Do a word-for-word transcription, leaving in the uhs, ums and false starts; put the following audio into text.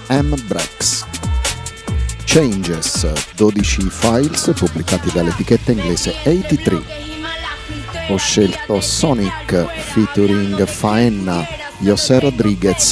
M. Brex. Changes, dodici files pubblicati dall'etichetta inglese ottantatré. Ho scelto Sonic featuring Faenna, José Rodriguez